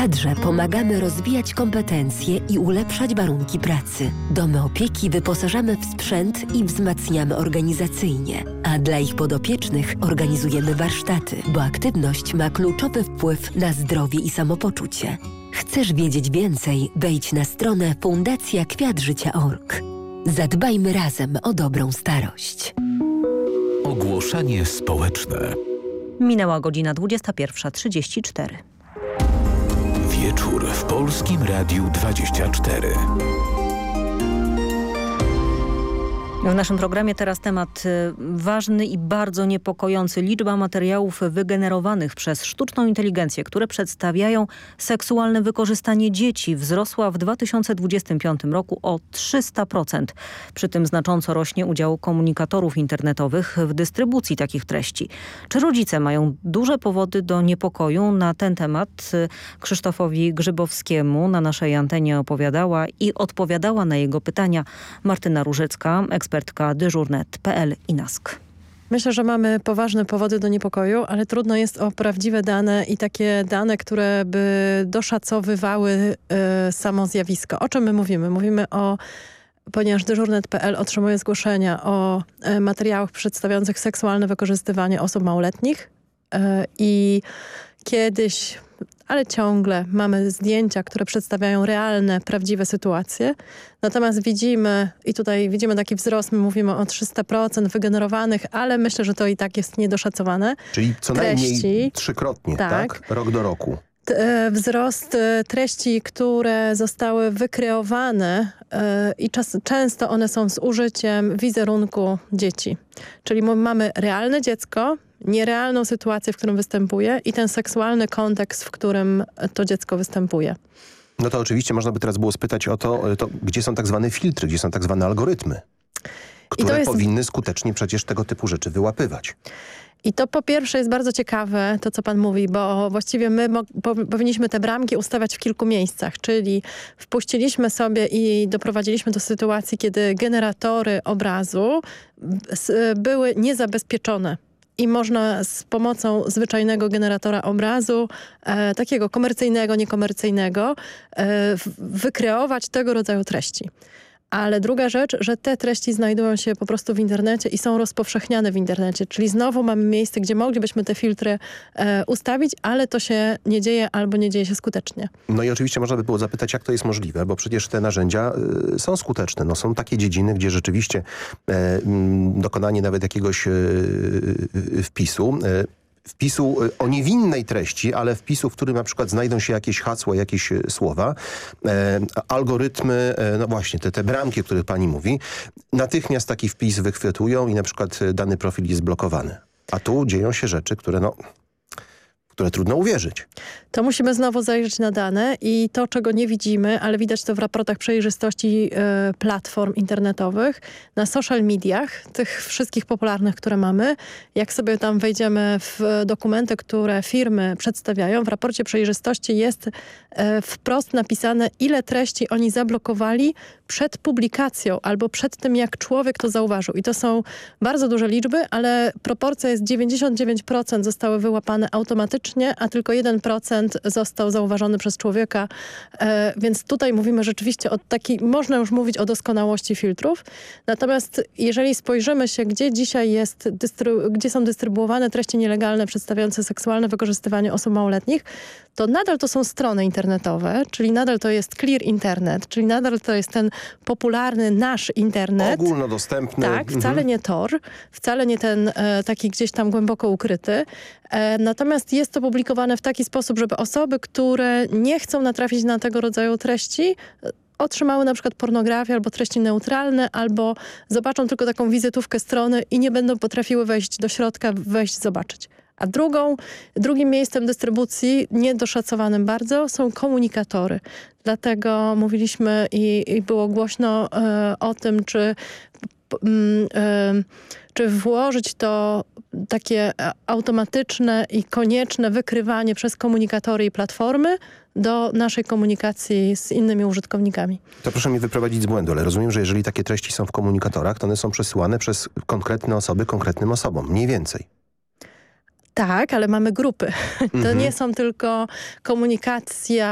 kadrze pomagamy rozwijać kompetencje i ulepszać warunki pracy. Domy opieki wyposażamy w sprzęt i wzmacniamy organizacyjnie. A dla ich podopiecznych organizujemy warsztaty, bo aktywność ma kluczowy wpływ na zdrowie i samopoczucie. Chcesz wiedzieć więcej? Wejdź na stronę fundacjakwiatżycia.org. Zadbajmy razem o dobrą starość. Ogłoszenie społeczne. Minęła godzina 21:34. Wieczór w Polskim Radiu 24. W naszym programie teraz temat ważny i bardzo niepokojący. Liczba materiałów wygenerowanych przez sztuczną inteligencję, które przedstawiają seksualne wykorzystanie dzieci, wzrosła w 2025 roku o 300%. Przy tym znacząco rośnie udział komunikatorów internetowych w dystrybucji takich treści. Czy rodzice mają duże powody do niepokoju? Na ten temat Krzysztofowi Grzybowskiemu na naszej antenie opowiadała i odpowiadała na jego pytania Martyna Różecka, ekspertka dyżurnet.pl i NASK. Myślę, że mamy poważne powody do niepokoju, ale trudno jest o prawdziwe dane i takie dane, które by doszacowywały samo zjawisko. O czym my mówimy? Ponieważ dyżurnet.pl otrzymuje zgłoszenia o materiałach przedstawiających seksualne wykorzystywanie osób małoletnich i kiedyś, ale ciągle mamy zdjęcia, które przedstawiają realne, prawdziwe sytuacje. Natomiast widzimy taki wzrost, my mówimy o 300% wygenerowanych, ale myślę, że to i tak jest niedoszacowane. Czyli co najmniej trzykrotnie, tak? Rok do roku. Wzrost treści, które zostały wykreowane i często one są z użyciem wizerunku dzieci. Czyli mamy realne dziecko, nierealną sytuację, w którym występuje i ten seksualny kontekst, w którym to dziecko występuje. No to oczywiście można by teraz było spytać o to gdzie są tak zwane filtry, gdzie są tak zwane algorytmy, które powinny skutecznie przecież tego typu rzeczy wyłapywać. I to po pierwsze jest bardzo ciekawe, to co pan mówi, bo właściwie my powinniśmy te bramki ustawiać w kilku miejscach, czyli wpuściliśmy sobie i doprowadziliśmy do sytuacji, kiedy generatory obrazu były niezabezpieczone. I można z pomocą zwyczajnego generatora obrazu, takiego komercyjnego, niekomercyjnego, wykreować tego rodzaju treści. Ale druga rzecz, że te treści znajdują się po prostu w internecie i są rozpowszechniane w internecie. Czyli znowu mamy miejsce, gdzie moglibyśmy te filtry ustawić, ale to się nie dzieje albo nie dzieje się skutecznie. No i oczywiście można by było zapytać, jak to jest możliwe, bo przecież te narzędzia są skuteczne. No, są takie dziedziny, gdzie rzeczywiście dokonanie nawet jakiegoś wpisu o niewinnej treści, ale wpisu, w którym na przykład znajdą się jakieś hasła, jakieś słowa, algorytmy, no właśnie, te bramki, o których pani mówi, natychmiast taki wpis wychwytują i na przykład dany profil jest blokowany. A tu dzieją się rzeczy, które trudno uwierzyć. To musimy znowu zajrzeć na dane i to, czego nie widzimy, ale widać to w raportach przejrzystości platform internetowych, na social mediach, tych wszystkich popularnych, które mamy. Jak sobie tam wejdziemy w dokumenty, które firmy przedstawiają, w raporcie przejrzystości jest wprost napisane, ile treści oni zablokowali przed publikacją albo przed tym, jak człowiek to zauważył. I to są bardzo duże liczby, ale proporcja jest 99% zostały wyłapane automatycznie, a tylko 1% został zauważony przez człowieka. Więc tutaj mówimy rzeczywiście można już mówić o doskonałości filtrów. Natomiast jeżeli spojrzymy się, gdzie dzisiaj gdzie są dystrybuowane treści nielegalne przedstawiające seksualne wykorzystywanie osób małoletnich, to nadal to są strony internetowe, czyli nadal to jest Clear Internet, czyli nadal to jest ten popularny nasz internet. Ogólnodostępny. Tak, wcale nie Tor, wcale nie ten taki gdzieś tam głęboko ukryty. Natomiast jest to publikowane w taki sposób, żeby osoby, które nie chcą natrafić na tego rodzaju treści, otrzymały na przykład pornografię albo treści neutralne, albo zobaczą tylko taką wizytówkę strony i nie będą potrafiły wejść do środka, zobaczyć. A drugim miejscem dystrybucji, niedoszacowanym bardzo, są komunikatory. Dlatego mówiliśmy i było głośno o tym, czy włożyć to takie automatyczne i konieczne wykrywanie przez komunikatory i platformy do naszej komunikacji z innymi użytkownikami. To proszę mnie wyprowadzić z błędu, ale rozumiem, że jeżeli takie treści są w komunikatorach, to one są przesyłane przez konkretne osoby konkretnym osobom, mniej więcej. Tak, ale mamy grupy. To nie są tylko komunikacja